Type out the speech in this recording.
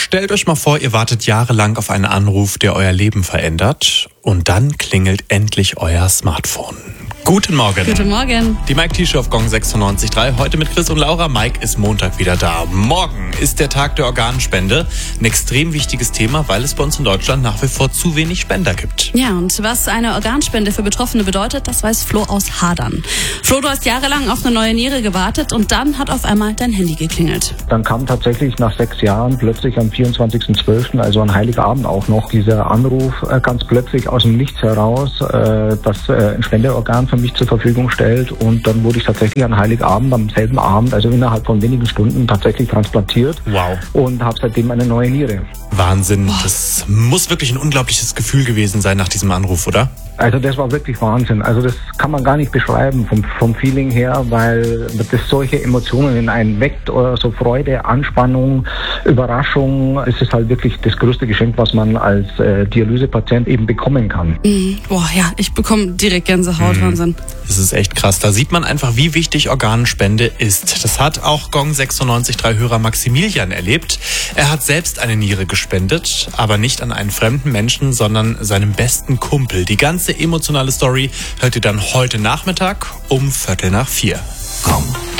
Stellt euch mal vor, ihr wartet jahrelang auf einen Anruf, der euer Leben verändert, und dann klingelt endlich euer Smartphone. Guten Morgen. Guten Morgen. Die Mike-T-Show auf Gong 96.3. Heute mit Chris und Laura. Mike ist Montag wieder da. Morgen ist der Tag der Organspende. Ein extrem wichtiges Thema, weil es bei uns in Deutschland nach wie vor zu wenig Spender gibt. Ja, und was eine Organspende für Betroffene bedeutet, das weiß Flo aus Hadern. Flo, du hast jahrelang auf eine neue Niere gewartet und dann hat auf einmal dein Handy geklingelt. Dann kam tatsächlich nach 6 Jahren plötzlich am 24.12., also an Heiligabend auch noch, dieser Anruf ganz plötzlich aus dem Nichts heraus, dass ein Spenderorgan für mich zur Verfügung stellt, und dann wurde ich tatsächlich an Heiligabend am selben Abend, also innerhalb von wenigen Stunden, tatsächlich transplantiert. Wow. Und habe seitdem eine neue Niere. Wahnsinn. Das muss wirklich ein unglaubliches Gefühl gewesen sein nach diesem Anruf, oder? Also das war wirklich Wahnsinn. Also das kann man gar nicht beschreiben vom Feeling her, weil das solche Emotionen in einen weckt, oder so Freude, Anspannung, Überraschung. Es ist halt wirklich das größte Geschenk, was man als Dialysepatient eben bekommen kann. Boah, ja, ich bekomme direkt Gänsehaut, Wahnsinn. Das ist echt krass. Da sieht man einfach, wie wichtig Organspende ist. Das hat auch Gong 96.3 Hörer Maximilian erlebt. Er hat selbst eine Niere gespendet, aber nicht an einen fremden Menschen, sondern seinem besten Kumpel. Die ganze emotionale Story hört ihr dann heute Nachmittag um 3:45. Gong